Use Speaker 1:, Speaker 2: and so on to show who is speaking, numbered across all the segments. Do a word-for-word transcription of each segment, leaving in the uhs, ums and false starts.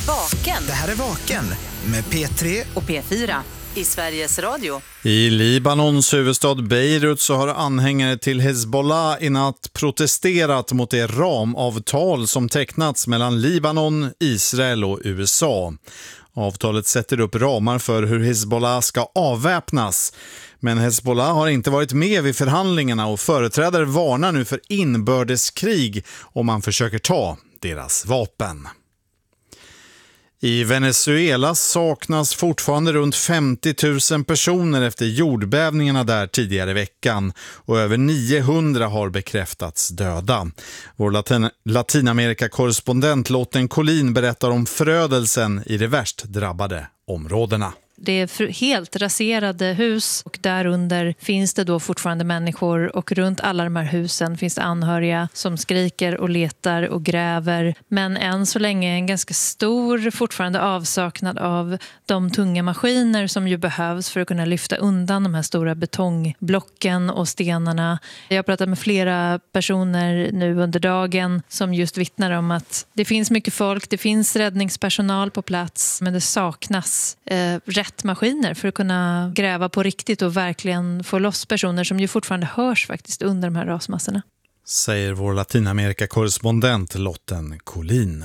Speaker 1: Vaken.
Speaker 2: Det här är Vaken med P tre
Speaker 1: och P fyra i Sveriges Radio.
Speaker 3: I Libanons huvudstad Beirut så har anhängare till Hezbollah i natt protesterat mot det ramavtal som tecknats mellan Libanon, Israel och U S A. Avtalet sätter upp ramar för hur Hezbollah ska avväpnas. Men Hezbollah har inte varit med vid förhandlingarna och företrädare varnar nu för inbördeskrig om man försöker ta deras vapen. I Venezuela saknas fortfarande runt femtio tusen personer efter jordbävningarna där tidigare i veckan och över niohundra har bekräftats döda. Vår Latin- Latinamerika-korrespondent Lotten Collin berättar om förödelsen i de värst drabbade områdena.
Speaker 4: Det är helt raserade hus och därunder finns det då fortfarande människor och runt alla de här husen finns det anhöriga som skriker och letar och gräver. Men än så länge är en ganska stor fortfarande avsaknad av de tunga maskiner som ju behövs för att kunna lyfta undan de här stora betongblocken och stenarna. Jag har pratat med flera personer nu under dagen som just vittnar om att det finns mycket folk, det finns räddningspersonal på plats men det saknas eh, rätt maskiner för att kunna gräva på riktigt och verkligen få loss personer som ju fortfarande hörs faktiskt under de här rasmassorna.
Speaker 3: Säger vår Latinamerika-korrespondent Lotten Collin.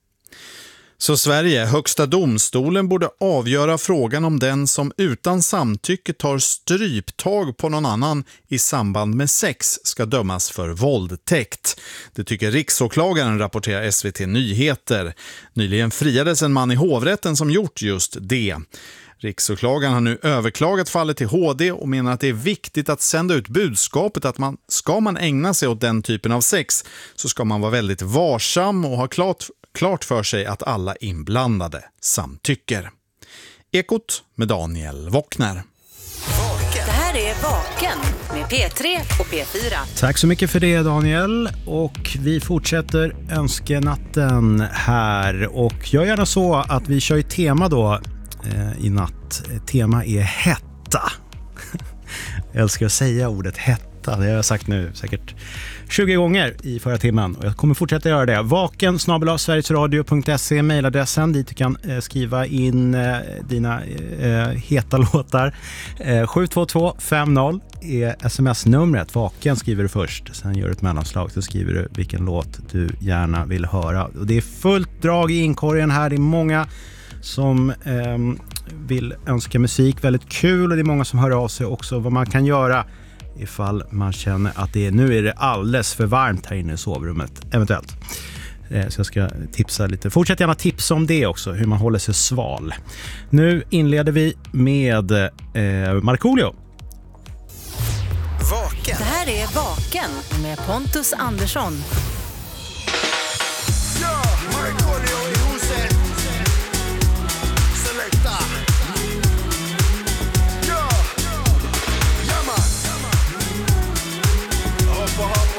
Speaker 3: Så Sverige, högsta domstolen borde avgöra frågan om den som utan samtycke tar stryptag på någon annan i samband med sex ska dömas för våldtäkt. Det tycker riksåklagaren, rapporterar S V T Nyheter. Nyligen friades en man i hovrätten som gjort just det. Riksåklagaren har nu överklagat fallet till H D och menar att det är viktigt att sända ut budskapet att man, ska man ägna sig åt den typen av sex så ska man vara väldigt varsam och ha klart, klart för sig att alla inblandade samtycker. Ekot med Daniel Wockner.
Speaker 1: Det här är Vaken med P tre och P fyra.
Speaker 5: Tack så mycket för det, Daniel. Och vi fortsätter önskenatten här. Och jag gör så att vi kör i tema då i natt. Tema är hetta. Jag älskar att säga ordet hetta. Det har jag sagt nu säkert tjugo gånger i förra timmen. Och jag kommer fortsätta göra det. Vaken snabel-a sverigesradio punkt se mejladressen dit du kan eh, skriva in eh, dina eh, heta låtar. Eh, sju två två fem noll är sms-numret. Vaken skriver du först. Sen gör du ett mellanslag så skriver du vilken låt du gärna vill höra. Och det är fullt drag i inkorgen här. Det är många som eh, vill önska musik, väldigt kul, och det är många som hör av sig också vad man kan göra ifall man känner att det är, nu är det alldeles för varmt här inne i sovrummet eventuellt. Eh, så jag ska tipsa lite. Fortsätt gärna tipsa om det också, hur man håller sig sval. Nu inleder vi med eh, Markoolio.
Speaker 2: Vaken.
Speaker 1: Det här är Vaken med Pontus Andersson.